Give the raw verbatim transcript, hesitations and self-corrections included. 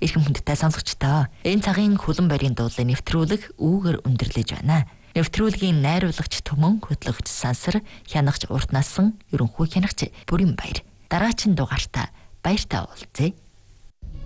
Эрхэм хүндтэй сонсогчдоо, энэ цагийн хөлөн барийн дуулыг нэвтрүүлэг үүгээр өндөрлөж байна. Нэвтрүүлгийн найруулагч Түмэн, хөтлөгч Сансар, хянагч Урт насан, ерөнхий хянагч Бүрэн Баяр. Дараагийн дугаартаа баяртай уулзъя.